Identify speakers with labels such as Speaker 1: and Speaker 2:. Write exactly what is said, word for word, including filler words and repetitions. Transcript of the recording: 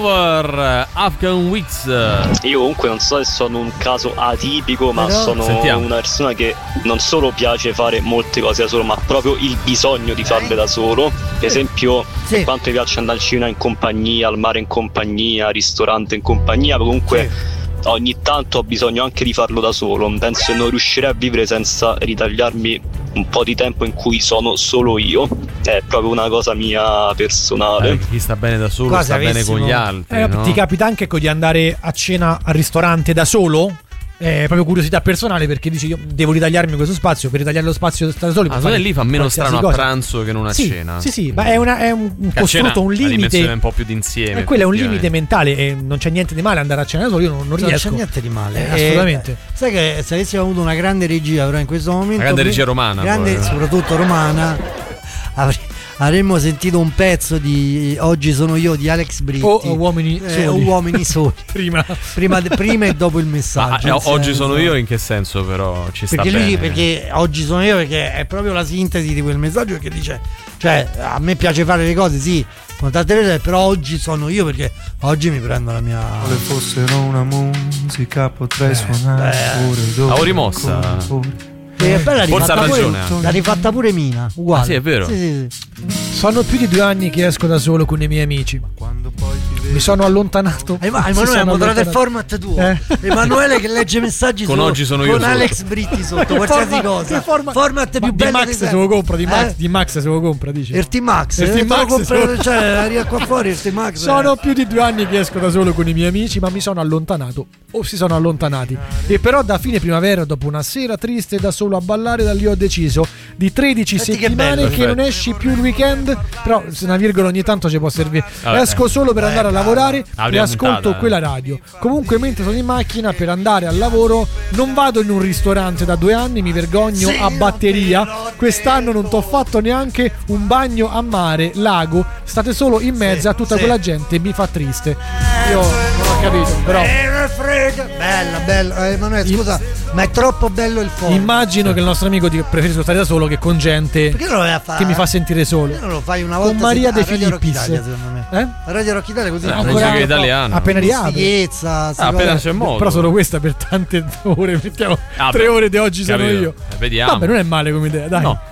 Speaker 1: Flower, Afghan Wigs.
Speaker 2: Io comunque non so se sono un caso atipico, ma
Speaker 1: Però...
Speaker 2: sono
Speaker 1: Sentiamo.
Speaker 2: una persona che non solo piace fare molte cose da solo, ma proprio il bisogno di farle da solo. Per esempio,
Speaker 3: Sì.
Speaker 2: per quanto mi piace andare al cinema in compagnia, al mare in compagnia, al ristorante in compagnia, comunque
Speaker 3: Sì.
Speaker 2: ogni tanto ho bisogno anche di farlo da solo. Penso che non riuscirei a vivere senza ritagliarmi un po' di tempo in cui sono solo io. È proprio una cosa mia personale.
Speaker 1: Eh, chi sta bene da solo
Speaker 3: Quasi
Speaker 1: sta bene
Speaker 3: avessimo-
Speaker 1: con gli altri,
Speaker 4: Eh,
Speaker 1: no?
Speaker 4: Ti capita anche ecco, di andare a cena al ristorante da solo? È proprio curiosità personale, perché dici io devo ritagliarmi questo spazio, per ritagliare lo spazio da soli.
Speaker 1: Ah,
Speaker 4: per
Speaker 1: secondo
Speaker 4: fare
Speaker 1: me lì fa meno
Speaker 4: qualsiasi
Speaker 1: strano a
Speaker 4: cosa.
Speaker 1: pranzo che non a
Speaker 4: Sì,
Speaker 1: cena.
Speaker 4: sì, sì, ma è, una, è un, un
Speaker 1: Che a cena
Speaker 4: costrutto, un
Speaker 1: la dimensione è
Speaker 4: limite.
Speaker 1: un po' più d'insieme.
Speaker 4: E quello è un limite
Speaker 1: effettivamente.
Speaker 4: mentale e non c'è niente di male andare a cena da solo, io non, non
Speaker 3: Non
Speaker 4: riesco.
Speaker 3: c'è niente di male.
Speaker 4: Eh, assolutamente.
Speaker 3: Eh, sai che se avessimo avuto una grande regia, però in questo momento.
Speaker 1: Una grande regia romana,
Speaker 3: grande,
Speaker 1: poi.
Speaker 3: soprattutto romana, avre- avremmo sentito un pezzo di Oggi sono io di Alex Britti.
Speaker 4: O o uomini
Speaker 3: Eh,
Speaker 4: soli.
Speaker 3: o uomini soli.
Speaker 4: Prima.
Speaker 3: prima, prima e dopo il
Speaker 1: Ma,
Speaker 3: messaggio.
Speaker 1: eh,
Speaker 3: nel
Speaker 1: oggi
Speaker 3: senso-
Speaker 1: sono io in che senso però ci sta
Speaker 3: Perché
Speaker 1: bene.
Speaker 3: lui, perché oggi sono io, perché è proprio la sintesi di quel messaggio che dice, cioè a me piace fare le cose, sì, con tante cose, però oggi sono io perché oggi mi prendo la mia.
Speaker 5: Se fossero una musica potrei
Speaker 3: Eh,
Speaker 5: suonare
Speaker 3: beh.
Speaker 5: pure dopo.
Speaker 1: Auri Mossa.
Speaker 5: ancora.
Speaker 3: E poi l'ha
Speaker 1: Forse ha
Speaker 3: rifatta
Speaker 1: ragione
Speaker 3: pure,
Speaker 1: anche.
Speaker 3: l'ha rifatta pure Mina, uguale.
Speaker 1: Ah, sì, è vero.
Speaker 3: Sì, sì, sì.
Speaker 4: Sono più di due anni che esco da solo con i miei amici.
Speaker 5: Quando poi ti vedi
Speaker 4: Mi sono allontanato.
Speaker 3: Eh, ma
Speaker 4: Si
Speaker 3: Emanuele ha
Speaker 4: sono
Speaker 3: moderato il
Speaker 4: allontanato.
Speaker 3: format tuo.
Speaker 4: Eh.
Speaker 3: Emanuele che legge messaggi
Speaker 1: Con
Speaker 3: su-
Speaker 1: Oggi sono io
Speaker 3: con
Speaker 1: sotto.
Speaker 3: Alex Britti sotto,
Speaker 4: Che
Speaker 3: qualsiasi
Speaker 4: format-
Speaker 3: cosa.
Speaker 4: che format-
Speaker 3: format
Speaker 4: Ma
Speaker 3: più
Speaker 4: di
Speaker 3: bello
Speaker 4: Max
Speaker 3: di
Speaker 4: se
Speaker 3: sempre.
Speaker 4: lo compra, di Max,
Speaker 3: Eh?
Speaker 4: di Max se lo compra, dice.
Speaker 3: Il T-Max,
Speaker 4: Il
Speaker 3: eh, te lo
Speaker 4: T-Max,
Speaker 3: compro-
Speaker 4: so-
Speaker 3: cioè arriva qua fuori il T-Max.
Speaker 4: Sono più di due anni che esco da solo con i miei amici, ma mi sono allontanato o si sono allontanati. E però da fine primavera, dopo una sera triste da solo a ballare, da lì ho deciso di tredici
Speaker 3: Senti che
Speaker 4: settimane
Speaker 3: bello,
Speaker 4: che,
Speaker 1: perfetto.
Speaker 4: non esci più il weekend. Però se una virgola ogni tanto ci può servire.
Speaker 1: Vabbè,
Speaker 4: Esco solo per andare a lavorare
Speaker 1: La
Speaker 4: e
Speaker 1: prima
Speaker 4: ascolto
Speaker 1: puntata, eh.
Speaker 4: quella radio. Comunque mentre sono in macchina per andare al lavoro non vado in un ristorante da due anni, mi vergogno
Speaker 3: Sì,
Speaker 4: a batteria.
Speaker 3: lo vedo,
Speaker 4: Quest'anno non t'ho fatto neanche un bagno a mare, lago. State solo in mezzo a tutta
Speaker 3: sì.
Speaker 4: quella gente, mi fa triste. Io non ho capito, però
Speaker 3: Eh, me frega. Bella, bella. Eh, Emanuele, scusa, ma è troppo bello il format.
Speaker 4: immagino che il nostro amico ti- preferisce stare da solo che con gente
Speaker 3: Perché non lo vai a fare?
Speaker 4: che mi fa sentire solo.
Speaker 3: Perché non lo fai una volta
Speaker 4: Con Maria
Speaker 3: se-
Speaker 4: De
Speaker 3: a Radio Rock
Speaker 4: Filippis.
Speaker 3: Italia, secondo me.
Speaker 4: Eh?
Speaker 3: A Radio Rock Italia così
Speaker 1: Eh,
Speaker 3: non
Speaker 1: musica
Speaker 3: prendi-
Speaker 1: italiana.
Speaker 4: Appena riapre.
Speaker 3: Rustichezza, sti
Speaker 1: appena
Speaker 3: cose.
Speaker 1: c'è modo.
Speaker 4: Però solo questa per tante ore. Mettiamo
Speaker 1: Ah,
Speaker 4: tre
Speaker 1: beh,
Speaker 4: ore di oggi sono
Speaker 1: capito.
Speaker 4: io.
Speaker 1: Eh, vediamo.
Speaker 4: Vabbè, non è male come idea, dai.
Speaker 1: No.